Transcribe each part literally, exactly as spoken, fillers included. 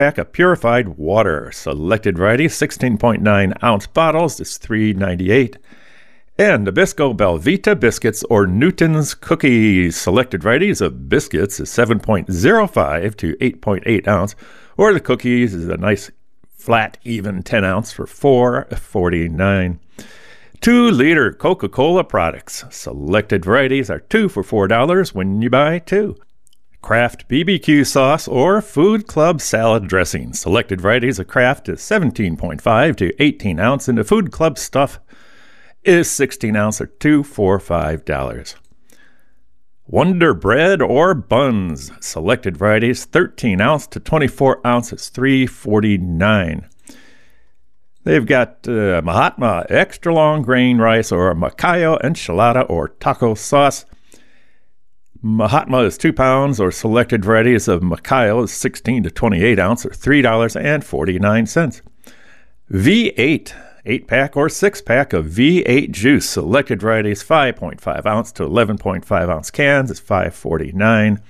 Pack of purified water. Selected varieties, sixteen point nine ounce bottles is three ninety-eight. And Nabisco Belvita biscuits or Newton's cookies. Selected varieties of biscuits is seven point oh five to eight point eight ounce, or the cookies is a nice flat even ten ounce for four forty-nine. Two liter Coca-Cola products. Selected varieties are two for four dollars when you buy two. Kraft B B Q sauce or Food Club salad dressing. Selected varieties of Kraft is seventeen point five to eighteen ounce, and the Food Club stuff is sixteen ounce or two for five dollars. Wonder Bread or buns. Selected varieties thirteen ounce to twenty-four ounce is three forty-nine. They've got uh, Mahatma extra long grain rice or Macayo enchilada or taco sauce. Mahatma is two pounds, or selected varieties of Macayo is sixteen to twenty-eight ounce, or three dollars and forty-nine cents. V eight, eight pack or six pack of V eight juice. Selected varieties five point five ounce to eleven point five ounce cans is five forty-nine.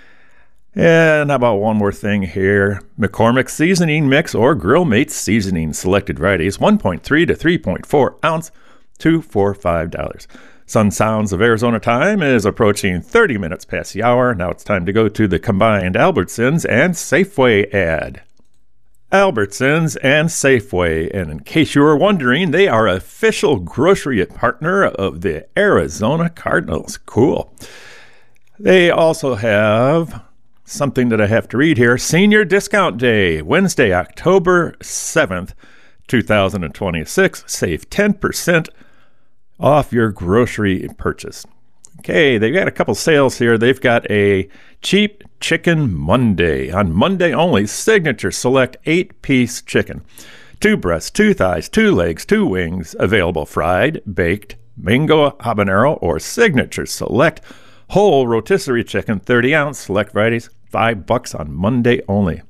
And how about one more thing here? McCormick seasoning mix or Grill Mates seasoning. Selected varieties one point three to three point four ounce, two for five dollars. Sun Sounds of Arizona time is approaching thirty minutes past the hour. Now it's time to go to the combined Albertsons and Safeway ad. Albertsons and Safeway, and in case you were wondering, they are official grocery partner of the Arizona Cardinals. Cool. They also have something that I have to read here. Senior Discount Day, Wednesday, October seventh, two thousand twenty-six. Save ten percent off your grocery purchase. Okay, they've got a couple sales here. They've got a cheap chicken Monday. On Monday only, Signature Select eight-piece chicken. Two breasts, two thighs, two legs, two wings. Available fried, baked, mango habanero, or Signature Select whole rotisserie chicken, thirty ounce. Select varieties, five bucks on Monday only.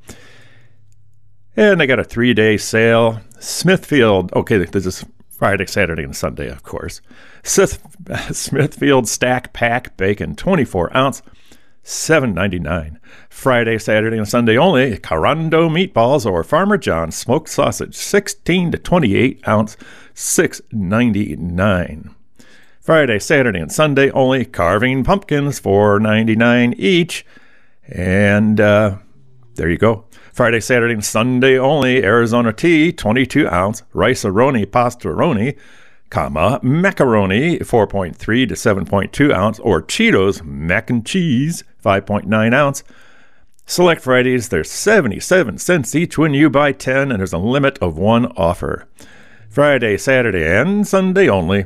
And they got a three-day sale. Smithfield, okay, this is Friday, Saturday, and Sunday, of course. Sith, Smithfield Stack Pack Bacon, twenty-four ounce, seven ninety-nine. Friday, Saturday, and Sunday only. Carando Meatballs or Farmer John's Smoked Sausage, sixteen to twenty-eight ounce, six ninety-nine. Friday, Saturday, and Sunday only. Carving Pumpkins, four ninety-nine each. And uh, there you go. Friday, Saturday, and Sunday only. Arizona Tea, twenty-two ounce, Rice-A-Roni Pastaroni, comma, macaroni, four point three to seven point two ounce, or Cheetos Mac and Cheese, five point nine ounce. Select varieties, they're seventy-seven cents each when you buy ten, and there's a limit of one offer. Friday, Saturday, and Sunday only.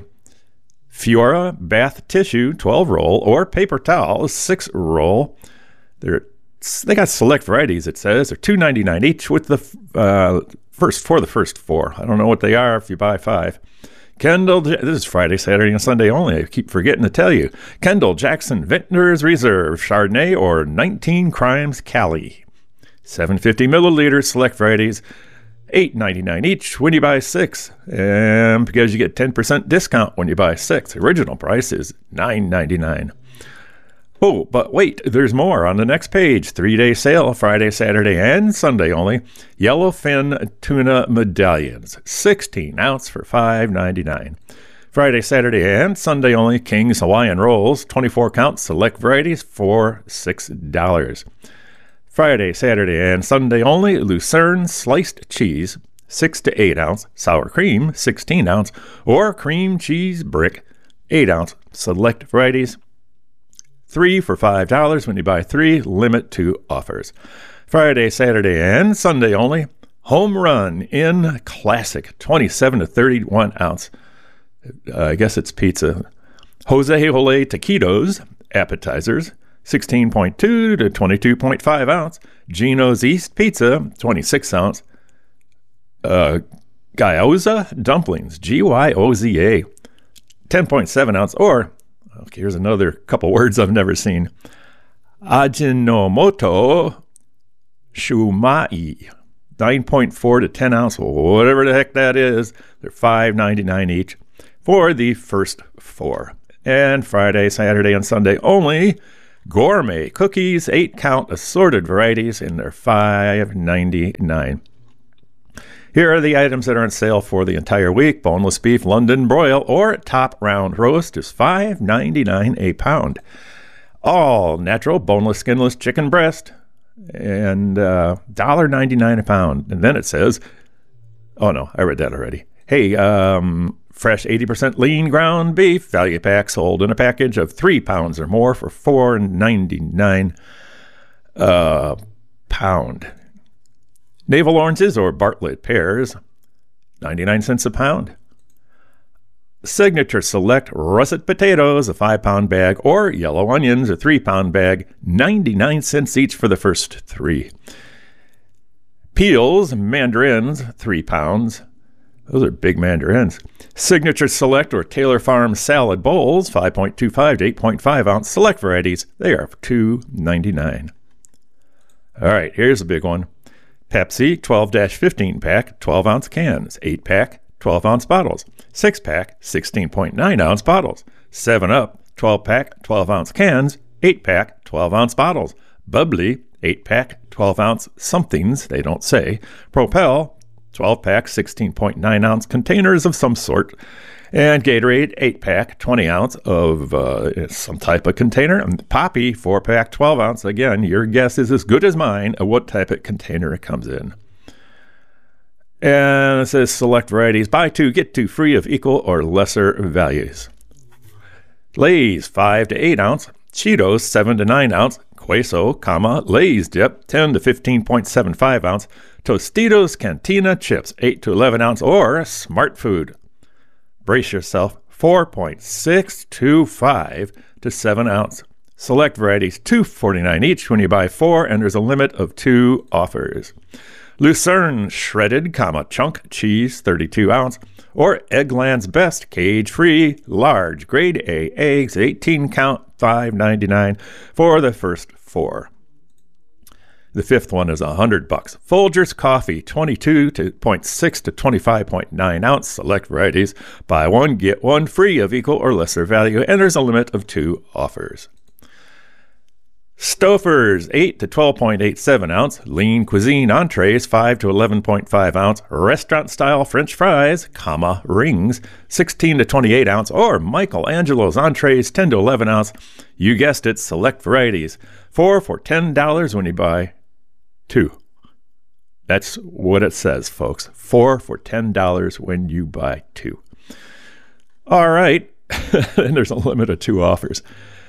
Fiora Bath Tissue, twelve roll, or paper towels, six roll. They're They got select varieties, it says. They're two ninety-nine each with the uh, first for the first four. I don't know what they are if you buy five. Kendall, this is Friday, Saturday, and Sunday only. I keep forgetting to tell you. Kendall Jackson Vintners Reserve Chardonnay or nineteen Crimes Cali. seven hundred fifty milliliters, select varieties, eight ninety-nine each when you buy six. And because you get ten percent discount when you buy six. The original price is nine ninety-nine. Oh, but wait, there's more on the next page. Three-day sale, Friday, Saturday, and Sunday only. Yellowfin tuna medallions, sixteen ounce for five ninety-nine. Friday, Saturday, and Sunday only. King's Hawaiian rolls, twenty-four count, select varieties for six dollars. Friday, Saturday, and Sunday only. Lucerne sliced cheese, six to eight ounce. Sour cream, sixteen ounce, or cream cheese brick, eight ounce. Select varieties. Three for five dollars when you buy three, limit to offers. Friday, Saturday, and Sunday only. Home Run in Classic, twenty-seven to thirty-one ounce. Uh, I guess it's pizza. Jose Jole Taquitos, appetizers, sixteen point two to twenty-two point five ounce. Gino's East Pizza, twenty-six ounce. Uh, Gyoza Dumplings, G Y O Z A, ten point seven ounce, or okay, here's another couple words I've never seen. Ajinomoto Shumai, nine point four to ten ounce, whatever the heck that is. They're five ninety-nine each for the first four. And Friday, Saturday, and Sunday only. Gourmet cookies, eight count assorted varieties, and they're five ninety-nine. Here are the items that are on sale for the entire week. Boneless beef London broil or top round roast is five ninety-nine a pound. All natural boneless skinless chicken breast and uh, one ninety-nine a pound. And then it says, oh no, I read that already. Hey, um, fresh eighty percent lean ground beef value pack sold in a package of three pounds or more for four ninety-nine a pound. Navel oranges or Bartlett pears, ninety-nine cents a pound. Signature Select russet potatoes, a five-pound bag, or yellow onions, a three-pound bag, ninety-nine cents each for the first three. Peels, mandarins, three pounds. Those are big mandarins. Signature Select or Taylor Farm salad bowls, five point two five to eight point five ounce select varieties. They are two ninety-nine. All right, here's a big one. Pepsi twelve fifteen pack, twelve ounce cans, eight pack, twelve ounce bottles, six pack, sixteen point nine ounce bottles, seven up, twelve pack, twelve ounce cans, eight pack, twelve ounce bottles, Bubbly, eight pack, twelve ounce somethings, they don't say, Propel, twelve pack, sixteen point nine ounce containers of some sort, and Gatorade, eight pack, twenty ounce of uh, some type of container, and Poppy, four pack, twelve ounce. Again, your guess is as good as mine of what type of container it comes in. And it says select varieties, buy two, get two free of equal or lesser values. Lay's, five to eight ounce, Cheetos, seven to nine ounce, Queso, comma, Lay's dip, ten to fifteen point seven five ounce, Tostitos Cantina chips, eight to eleven ounce, or Smart Food. Brace yourself, four point six two five to seven ounce. Select varieties, two forty-nine each when you buy four, and there's a limit of two offers. Lucerne shredded, comma, chunk cheese, thirty-two ounce, or Eggland's Best cage-free large grade A eggs, eighteen count, five ninety-nine for the first four. The fifth one is a hundred bucks. Folgers coffee, twenty-two point six to twenty-five point nine ounce select varieties. Buy one, get one free of equal or lesser value, and there's a limit of two offers. Stouffer's, eight to twelve point eight seven ounce. Lean Cuisine entrees, five to eleven point five ounce. Restaurant-style French fries, comma, rings, sixteen to twenty-eight ounce. Or Michelangelo's entrees, ten to eleven ounce. You guessed it, select varieties. Four for ten dollars when you buy two. That's what it says, folks. Four for ten dollars when you buy two. All right. And there's a limit of two offers.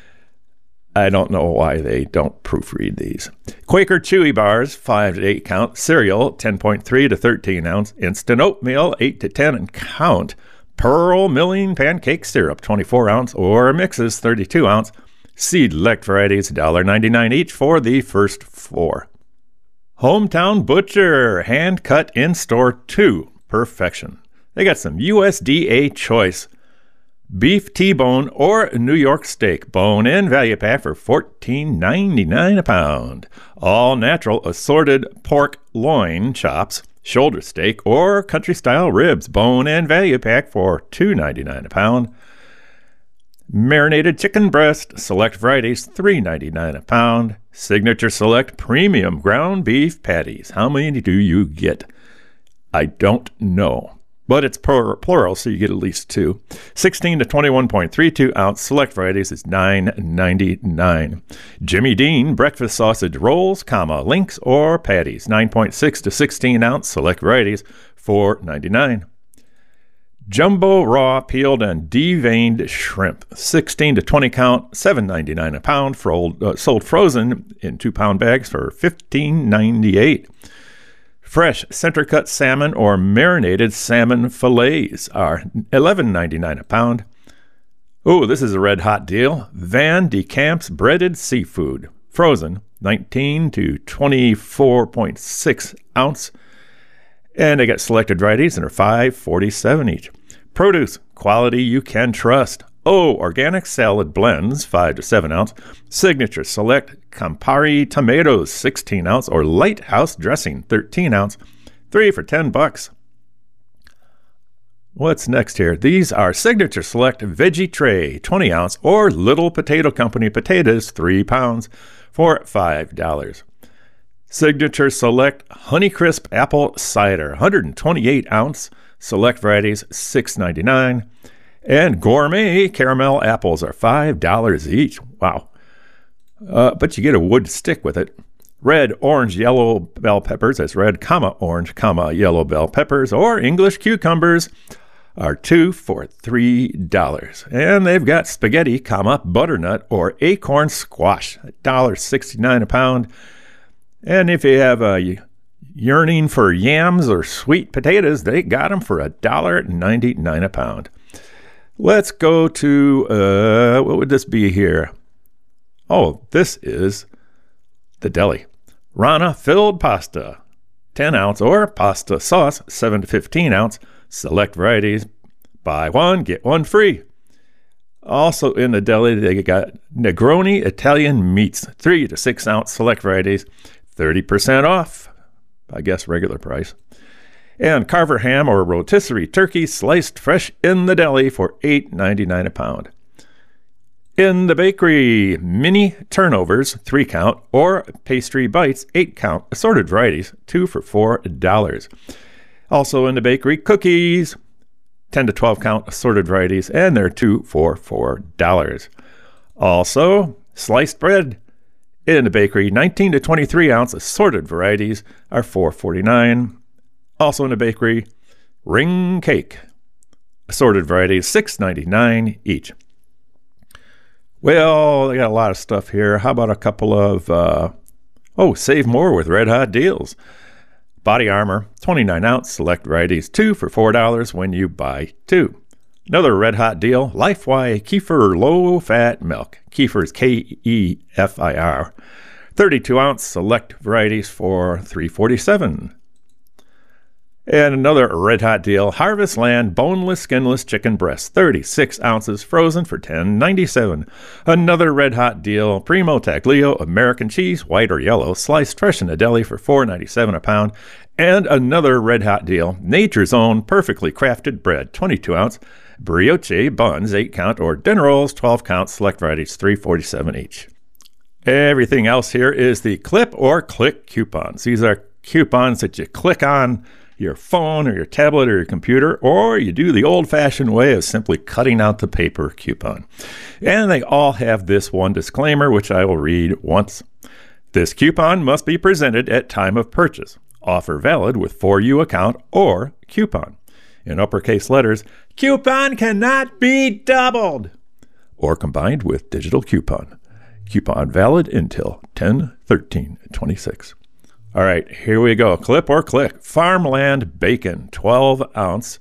I don't know why they don't proofread these. Quaker Chewy Bars, five to eight count. Cereal, ten point three to thirteen ounce. Instant Oatmeal, eight to ten and count. Pearl Milling Pancake Syrup, twenty-four ounce. Or Mixes, thirty-two ounce. Select varieties, one ninety-nine each for the first four. Hometown Butcher, hand cut in-store two. Perfection. They got some U S D A choice beef T-bone or New York steak bone-in value pack for fourteen ninety-nine a pound. All natural assorted pork loin chops, shoulder steak, or country-style ribs bone-in value pack for two ninety-nine a pound. Marinated chicken breast, select varieties, three ninety-nine a pound. Signature Select premium ground beef patties. How many do you get? I don't know, but it's plural, so you get at least two. sixteen to twenty-one point three two ounce select varieties is nine ninety-nine. Jimmy Dean breakfast sausage rolls, comma, links or patties, nine point six to sixteen ounce select varieties, four ninety-nine. Jumbo raw peeled and deveined shrimp, sixteen to twenty count, seven ninety-nine a pound, frolled, uh, sold frozen in two pound bags for fifteen ninety-eight. Fresh center cut salmon or marinated salmon fillets are eleven ninety-nine a pound. Oh, this is a red hot deal. Van de Kamp's breaded seafood, frozen, nineteen to twenty-four point six ounce. And they got selected varieties and are five forty-seven each. Produce, quality you can trust. Oh, organic salad blends, five to seven ounce. Signature Select Campari tomatoes, sixteen ounce, or Lighthouse dressing, thirteen ounce. Three for ten bucks. What's next here? These are Signature Select Veggie Tray, twenty ounce, or Little Potato Company potatoes, three pounds, for five dollars. Signature Select Honeycrisp Apple Cider, one hundred twenty-eight ounce, select varieties, six ninety-nine. And Gourmet Caramel Apples are five dollars each. Wow. Uh, but you get a wood stick with it. Red, orange, yellow bell peppers, that's red, comma, orange, comma, yellow bell peppers, or English cucumbers are two for three dollars. And they've got spaghetti, comma, butternut, or acorn squash, one dollar sixty-nine a pound. And if you have a yearning for yams or sweet potatoes, they got them for one dollar ninety-nine a pound. Let's go to, uh, what would this be here? Oh, this is the deli. Rana filled pasta, ten ounce, or pasta sauce, seven to fifteen ounce. Select varieties, buy one, get one free. Also in the deli, they got Negroni Italian meats, three to six ounce, select varieties, thirty percent off, I guess regular price. And Carver ham or rotisserie turkey sliced fresh in the deli for eight ninety-nine a pound. In the bakery, mini turnovers, three count, or pastry bites, eight count, assorted varieties, two for four dollars. Also in the bakery, cookies, ten to twelve count, assorted varieties, and they're two for four dollars. Also, sliced bread in the bakery, nineteen to twenty-three ounce, assorted varieties are four forty-nine. Also in the bakery, ring cake, assorted varieties, six ninety-nine each. Well, they got a lot of stuff here. How about a couple of, uh, oh, save more with red hot deals. Body Armor, twenty-nine ounce, select varieties, two for four dollars when you buy two. Another red hot deal, Lifeway Kefir Low Fat Milk. Kefir is K E F I R. thirty-two ounce, select varieties for three forty-seven. And another red hot deal, Harvest Land boneless, skinless chicken breast, thirty-six ounces, frozen for ten ninety-seven. Another red hot deal, Primo Taglio American cheese, white or yellow, sliced fresh in the deli for four ninety-seven a pound. And another red hot deal, Nature's Own perfectly crafted bread, twenty-two ounce, brioche buns, eight count, or dinner rolls, twelve count, select varieties, three forty-seven each. Everything else here is the clip or click coupons. These are coupons that you click on your phone or your tablet or your computer, or you do the old-fashioned way of simply cutting out the paper coupon. And they all have this one disclaimer, which I will read once. This coupon must be presented at time of purchase. Offer valid with For You account or coupon. In uppercase letters, coupon cannot be doubled or combined with digital coupon. Coupon valid until ten thirteen twenty-six. All right, here we go. Clip or click. Farmland bacon, twelve ounce,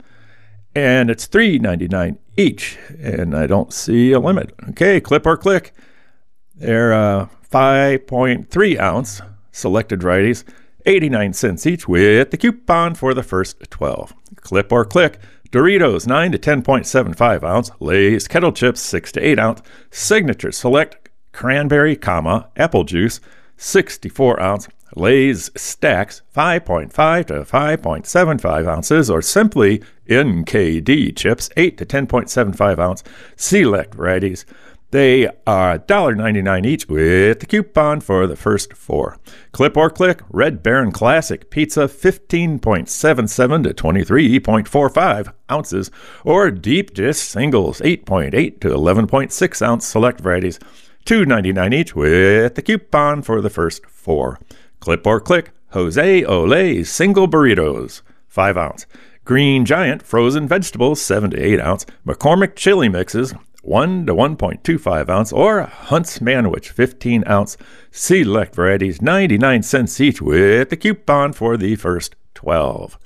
and it's three ninety-nine each, and I don't see a limit. Okay, clip or click. They're uh, five point three ounce, selected varieties, eighty-nine cents each with the coupon for the first twelve. Clip or click. Doritos, nine to ten point seven five ounce, Lay's kettle chips, six to eight ounce, Signature Select cranberry, comma, apple juice, sixty-four ounce, Lay's Stacks, five point five to five point seven five ounces, or simply N K D chips, eight to ten point seven five ounce, select varieties. They are one dollar ninety-nine each with the coupon for the first four. Clip or click, Red Baron Classic Pizza, fifteen point seven seven to twenty-three point four five ounces, or Deep Dish Singles, eight point eight to eleven point six ounce, select varieties, two ninety-nine each with the coupon for the first four. Clip or click, Jose Ole Single Burritos, five ounce. Green Giant Frozen Vegetables, seven to eight ounce. McCormick Chili Mixes, one to one point two five ounce. Or Hunt's Manwich, fifteen ounce. Select varieties, ninety-nine cents each with the coupon for the first twelve.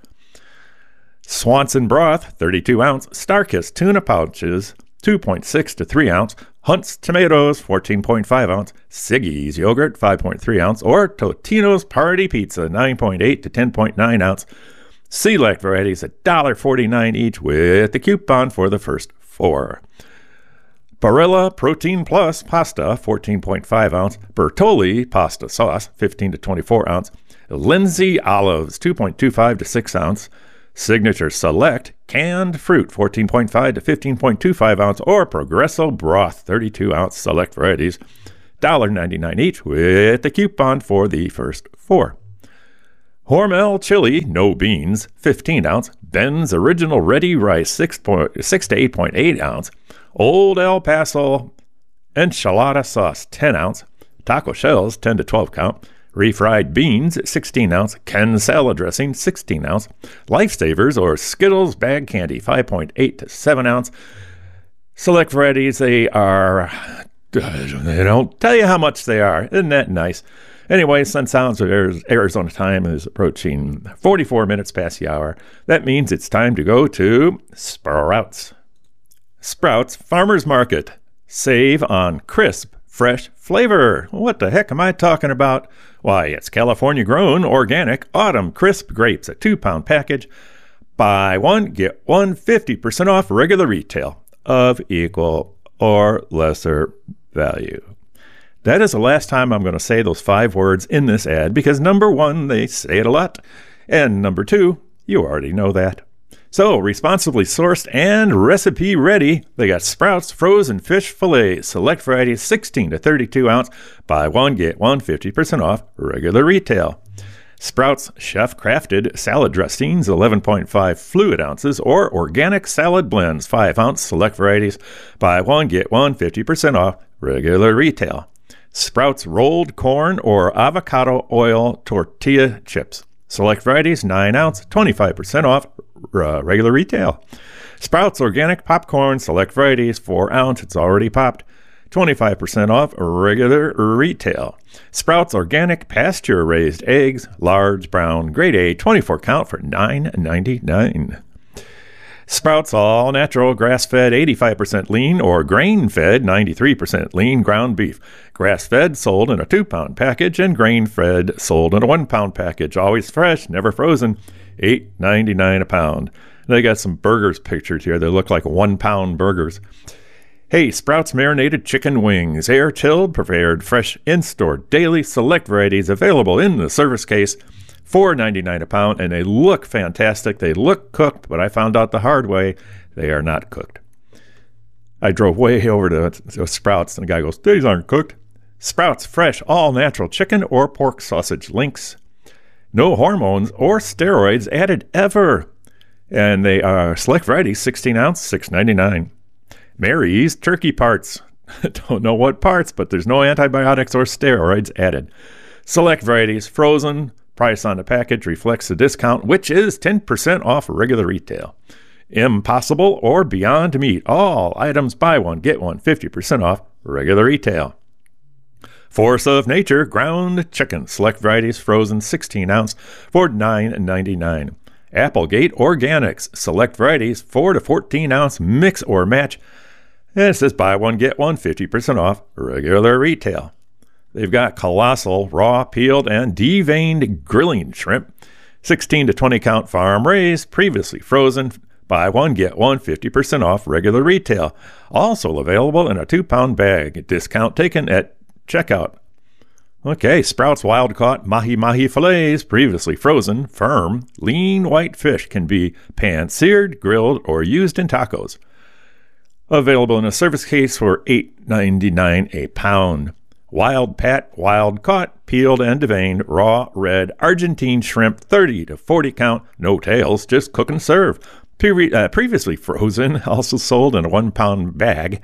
Swanson Broth, thirty-two ounce. Starkist Tuna Pouches, two point six to three ounce. Hunt's Tomatoes, fourteen point five ounce. Siggy's Yogurt, five point three ounce. Or Totino's Party Pizza, nine point eight to ten point nine ounce. Select varieties, one dollar forty-nine each with the coupon for the first four. Barilla Protein Plus Pasta, fourteen point five ounce. Bertolli Pasta Sauce, fifteen to twenty-four ounce. Lindsay Olives, two point two five to six ounce. Signature Select canned fruit, fourteen point five to fifteen point two five ounce, or Progresso broth, thirty-two ounce select varieties, one dollar ninety-nine each with a coupon for the first four. Hormel chili, no beans, fifteen ounce. Ben's Original Ready Rice, six, point, six to eight point eight ounce. Old El Paso enchilada sauce, ten ounce. Taco shells, ten to twelve count. Refried beans, sixteen ounce. Ken salad dressing, sixteen ounce. Lifesavers or Skittles bag candy, five point eight to seven ounce. Select varieties, they are, they don't tell you how much they are. Isn't that nice? Anyway, Sun Sounds of Arizona time is approaching forty-four minutes past the hour. That means it's time to go to Sprouts. Sprouts Farmers Market. Save on crisp, fresh flavor. What the heck am I talking about? Why, it's California grown, organic, autumn crisp grapes, a two pound package. Buy one, get one, fifty percent off regular retail of equal or lesser value. That is the last time I'm going to say those five words in this ad because number one, they say it a lot. And number two, you already know that. So, responsibly sourced and recipe ready, they got Sprouts frozen fish fillets, select varieties, sixteen to thirty-two ounce. Buy one, get one, fifty percent off regular retail. Sprouts chef crafted salad dressings, eleven point five fluid ounces, or organic salad blends, five ounce, select varieties. Buy one, get one, fifty percent off regular retail. Sprouts rolled corn or avocado oil tortilla chips. Select varieties, nine ounce, twenty-five percent off uh, regular retail. Sprouts organic popcorn, select varieties, four ounce, it's already popped, twenty-five percent off regular retail. Sprouts organic pasture raised eggs, large brown, grade A, twenty-four count for nine ninety-nine. Sprouts all natural grass-fed eighty-five percent lean or grain-fed ninety-three percent lean ground beef. Grass-fed sold in a two pound package and grain-fed sold in a one pound package. Always fresh, never frozen, eight ninety-nine a pound. They got some burgers pictured here. They look like one pound burgers. Hey, Sprouts marinated chicken wings, air-chilled, prepared, fresh, in-store, daily, select varieties available in the service case. four ninety-nine a pound, and they look fantastic. They look cooked, but I found out the hard way, they are not cooked. I drove way over to, to Sprouts, and the guy goes, these aren't cooked. Sprouts fresh, all-natural chicken or pork sausage links. No hormones or steroids added ever. And they are select varieties, sixteen ounce, six ninety-nine. Mary's turkey parts. Don't know what parts, but there's no antibiotics or steroids added. Select varieties, frozen. Price on the package reflects the discount, which is ten percent off regular retail. Impossible or Beyond Meat. All items buy one, get one, fifty percent off regular retail. Force of Nature ground chicken. Select varieties, frozen, sixteen ounce for nine ninety-nine. Applegate Organics. Select varieties, four to fourteen ounce mix or match. And it says buy one, get one, fifty percent off regular retail. They've got colossal, raw, peeled, and deveined grilling shrimp. sixteen to twenty count farm raised, previously frozen. Buy one, get one, fifty percent off regular retail. Also available in a two pound bag. Discount taken at checkout. Okay, Sprouts wild-caught mahi-mahi fillets, previously frozen, firm, lean white fish can be pan-seared, grilled, or used in tacos. Available in a service case for eight ninety-nine a pound. Wild Pat, wild caught, peeled and deveined, raw, red, Argentine shrimp, thirty to forty count, no tails, just cook and serve. Pre- uh, previously frozen, also sold in a one pound bag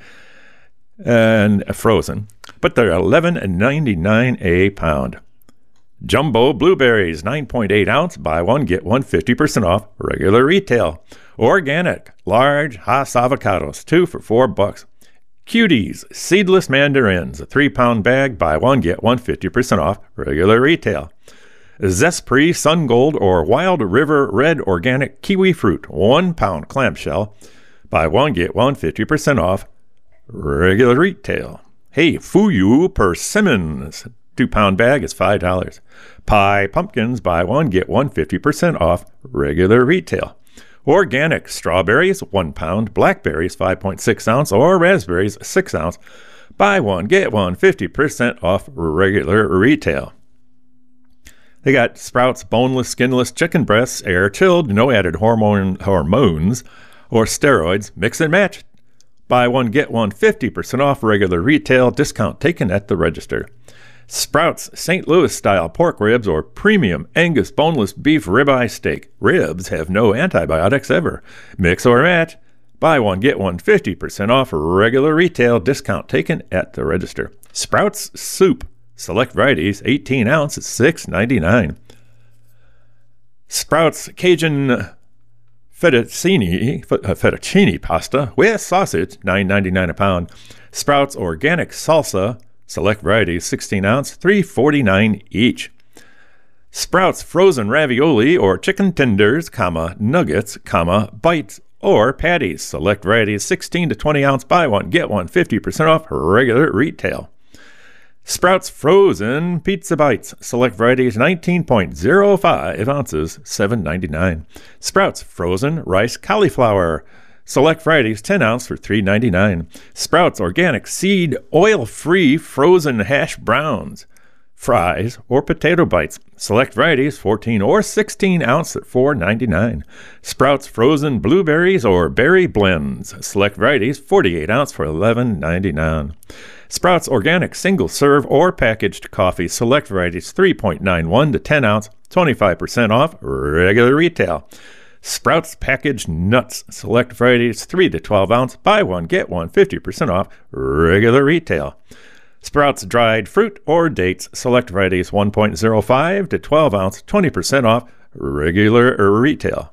and frozen, but they're eleven ninety-nine a pound. Jumbo blueberries, nine point eight ounce, buy one, get one, fifty percent off regular retail. Organic, large Hass avocados, two for four bucks. Cuties, seedless mandarins, a three pound bag, buy one, get one, fifty percent off regular retail. Zespri Sun Gold or Wild River Red Organic Kiwi Fruit, one pound clamshell, buy one, get one, fifty percent off regular retail. Hey, Fuyu Persimmons, two pound bag is five dollars. Pie Pumpkins, buy one, get one, fifty percent off regular retail. Organic strawberries, one pound, blackberries, five point six ounce, or raspberries, six ounce. Buy one, get one, fifty percent off regular retail. They got Sprouts boneless, skinless chicken breasts, air-chilled, no added hormone hormones or steroids. Mix and match. Buy one, get one, fifty percent off regular retail. Discount taken at the register. Sprouts Saint Louis-style pork ribs or premium Angus boneless beef ribeye steak. Ribs have no antibiotics ever. Mix or match. Buy one, get one, fifty percent off regular retail. Discount taken at the register. Sprouts soup. Select varieties, eighteen ounce at six ninety-nine. Sprouts Cajun fettuccine, fettuccine pasta with sausage, nine ninety-nine a pound. Sprouts Organic Salsa, select varieties, sixteen ounce, three forty-nine each. Sprouts Frozen Ravioli or chicken tenders, comma, nuggets, comma, bites, or patties, select varieties, sixteen to twenty ounce, buy one, get one, fifty percent off regular retail. Sprouts Frozen Pizza Bites, select varieties, nineteen point oh five ounces, seven ninety-nine. Sprouts Frozen Rice Cauliflower, select varieties, ten ounce for three ninety-nine. Sprouts Organic Seed Oil-Free Frozen Hash Browns, fries, or potato bites, select varieties, fourteen or sixteen ounce at four ninety-nine. Sprouts Frozen Blueberries or Berry Blends, select varieties, forty-eight ounce for eleven ninety-nine. Sprouts Organic Single Serve or Packaged Coffee, select varieties, three point nine one to ten ounce, twenty-five percent off regular retail. Sprouts Packaged Nuts, select varieties, three to twelve ounce, buy one, get one, fifty percent off regular retail. Sprouts Dried Fruit or Dates, select varieties, one point oh five to twelve ounce, twenty percent off regular retail.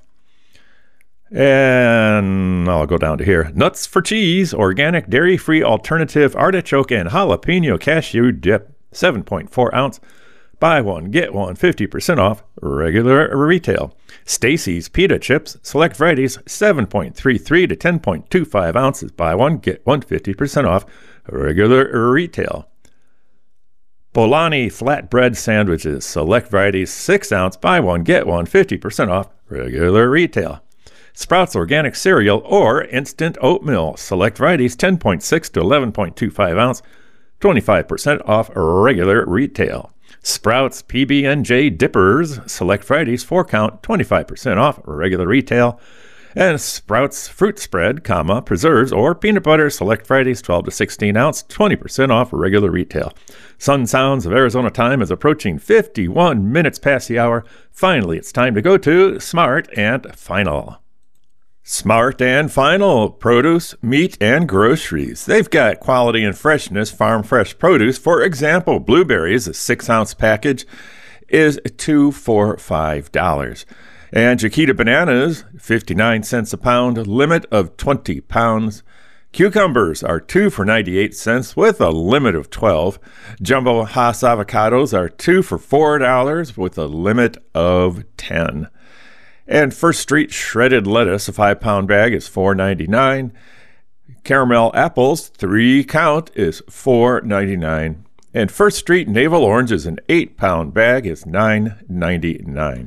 And I'll go down to here. Nuts for Cheese, organic dairy-free alternative artichoke and jalapeno cashew dip, seven point four ounce. Buy one, get one, fifty percent off regular retail. Stacy's Pita Chips, select varieties, seven point three three to ten point two five ounces. Buy one, get one, fifty percent off regular retail. Bolani Flatbread Sandwiches, select varieties, six ounce. Buy one, get one, fifty percent off regular retail. Sprouts Organic Cereal or Instant Oatmeal, select varieties, ten point six to eleven point two five ounce, twenty-five percent off regular retail. Sprouts P B and J Dippers, select varieties, four count, twenty-five percent off regular retail. And Sprouts Fruit Spread, comma, preserves or peanut butter, select varieties, twelve to sixteen ounce, twenty percent off regular retail. Sun Sounds of Arizona time is approaching fifty-one minutes past the hour. Finally, it's time to go to Smart and Final. Smart and Final produce, meat, and groceries. They've got quality and freshness, farm fresh produce. For example, blueberries, a six ounce package, is two for five dollars. And Chiquita bananas, fifty-nine cents a pound, limit of twenty pounds. Cucumbers are two for ninety-eight cents with a limit of twelve. Jumbo Hass avocados are two for four dollars with a limit of ten. And First Street shredded lettuce, a five pound bag, is four ninety-nine. Caramel apples, three count, is four ninety-nine. And First Street navel oranges, an eight pound bag, is nine ninety-nine.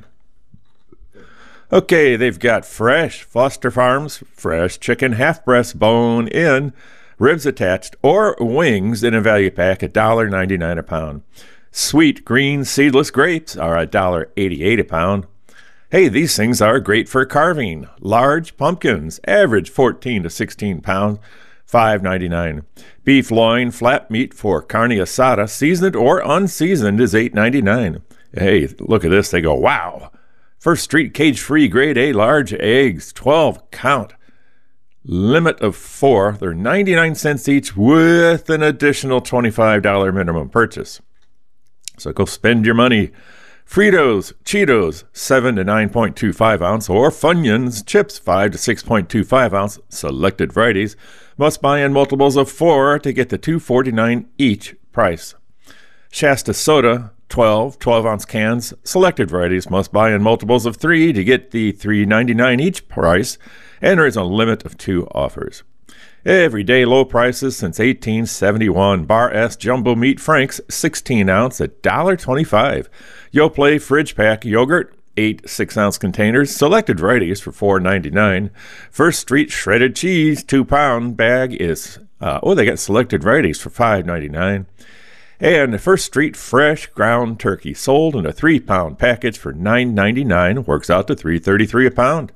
Okay, they've got fresh Foster Farms, fresh chicken, half breast, bone in, ribs attached, or wings in a value pack, one dollar ninety-nine a pound. Sweet green seedless grapes are one dollar eighty-eight a pound. Hey, these things are great for carving. Large pumpkins, average fourteen to sixteen pounds, five ninety-nine. Beef loin, flat meat for carne asada, seasoned or unseasoned, is eight ninety-nine. Hey, look at this. They go, wow. First Street cage-free grade A large eggs, twelve count. Limit of four. They're ninety-nine cents each with an additional twenty-five dollars minimum purchase. So go spend your money. Fritos, Cheetos, seven to nine point two five ounce, or Funyuns, chips, five to six point two five ounce, selected varieties. Must buy in multiples of four to get the two forty-nine each price. Shasta Soda, twelve, twelve ounce cans, selected varieties. Must buy in multiples of three to get the three ninety-nine each price, and there is a limit of two offers. Everyday low prices since eighteen seventy-one. Bar S Jumbo Meat Franks, sixteen ounce at one dollar twenty-five. Yoplait Fridge Pack Yogurt, eight six ounce containers, selected varieties for four ninety-nine. First Street Shredded Cheese, two pound bag is, uh, oh, they got selected varieties for five ninety-nine. And First Street fresh ground turkey sold in a three-pound package for nine ninety-nine, works out to three thirty-three a pound.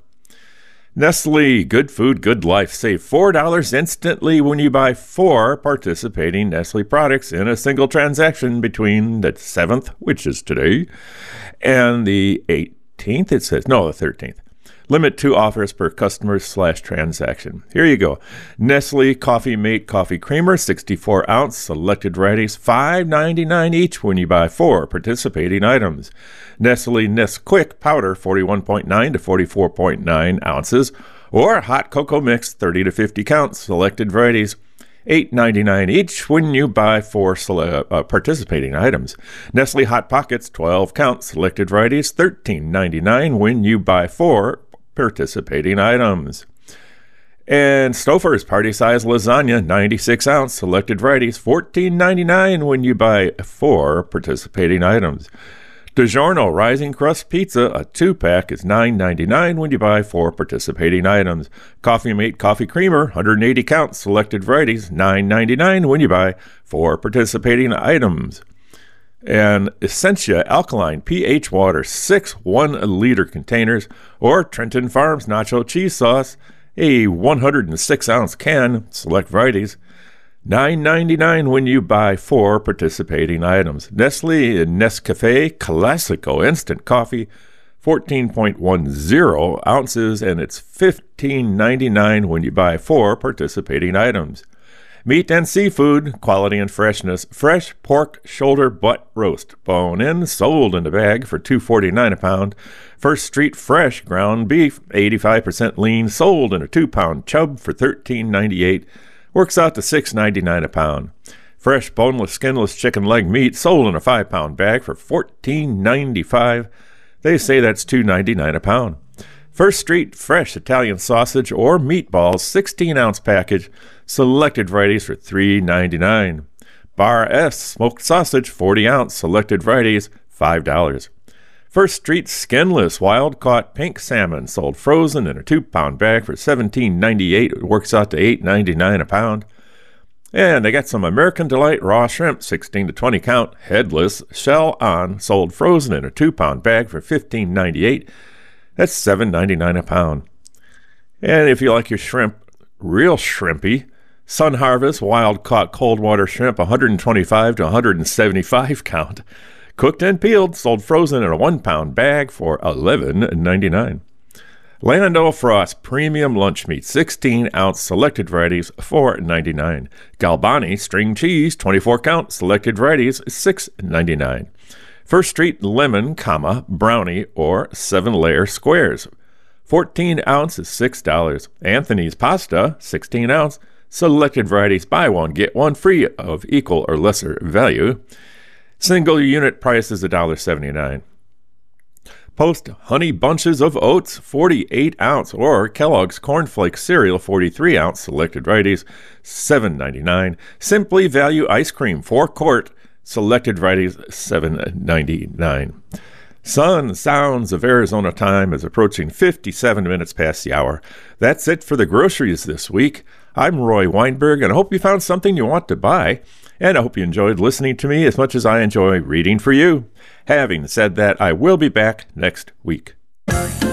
Nestle, good food, good life. Save four dollars instantly when you buy four participating Nestle products in a single transaction between the seventh, which is today, and the eighteenth, it says, no, the thirteenth. Limit two offers per customer slash transaction. Here you go. Nestle Coffee Mate Coffee Creamer, sixty-four ounce, selected varieties, five ninety-nine each when you buy four participating items. Nestle Nesquik Powder, forty-one point nine to forty-four point nine ounces, or Hot Cocoa Mix, thirty to fifty count, selected varieties, eight ninety-nine each when you buy four sele- uh, participating items. Nestle Hot Pockets, twelve count, selected varieties, thirteen ninety-nine when you buy four participating items. And Stouffer's Party Size Lasagna, ninety-six ounce, selected varieties, fourteen ninety-nine when you buy four participating items. DiGiorno Rising Crust Pizza, a two-pack, is nine ninety-nine when you buy four participating items. Coffee Mate Coffee Creamer, one hundred eighty count, selected varieties, nine ninety-nine when you buy four participating items. And Essentia Alkaline pH Water, six one-liter containers, or Trenton Farms Nacho Cheese Sauce, a one hundred six ounce can, select varieties, nine ninety-nine when you buy four participating items. Nestle Nescafe Classico Instant Coffee, fourteen point one zero ounces, and it's fifteen ninety-nine when you buy four participating items. Meat and seafood, quality and freshness. Fresh pork shoulder butt roast, bone in, sold in a bag for two forty-nine a pound. First Street fresh ground beef, eighty-five percent lean, sold in a two-pound chub for thirteen ninety-eight. Works out to six ninety-nine a pound. Fresh boneless, skinless chicken leg meat, sold in a five-pound bag for fourteen ninety-five. They say that's two ninety-nine a pound. First Street fresh Italian sausage or meatballs, sixteen ounce package, selected varieties for three ninety-nine. Bar S smoked sausage, forty ounce, selected varieties, five dollars. First Street skinless wild-caught pink salmon, sold frozen in a two-pound bag for seventeen ninety-eight. It works out to eight ninety-nine a pound. And they got some American Delight raw shrimp, sixteen to twenty count, headless, shell on, sold frozen in a two-pound bag for fifteen ninety-eight. That's seven ninety-nine a pound. And if you like your shrimp real shrimpy, Sun Harvest wild-caught cold water shrimp, one twenty-five to one seventy-five count, cooked and peeled, sold frozen in a one-pound bag for eleven ninety-nine. Land O'Frost premium lunch meat, sixteen ounce, selected varieties, four ninety-nine. Galbani string cheese, twenty-four count, selected varieties, six ninety-nine. First Street lemon, comma, brownie, or seven-layer squares, fourteen ounce is six dollars. Anthony's pasta, sixteen ounce, selected varieties, buy one, get one free of equal or lesser value. Single unit price is one dollar seventy-nine. Post Honey Bunches of Oats, forty-eight ounce, or Kellogg's Cornflake Cereal, forty-three ounce, selected varieties, seven ninety-nine. Simply Value Ice Cream, four quart, selected varieties, seven ninety-nine. Sun Sounds of Arizona time is approaching fifty-seven minutes past the hour. That's it for the groceries this week. I'm Roy Weinberg, and I hope you found something you want to buy. And I hope you enjoyed listening to me as much as I enjoy reading for you. Having said that, I will be back next week.